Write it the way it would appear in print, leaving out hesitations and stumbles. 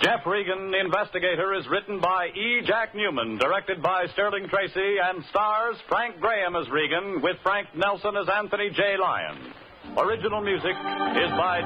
Jeff Regan, the Investigator, is written by E. Jack Newman, directed by Sterling Tracy, and stars Frank Graham as Regan, with Frank Nelson as Anthony J. Lyon. Original music is by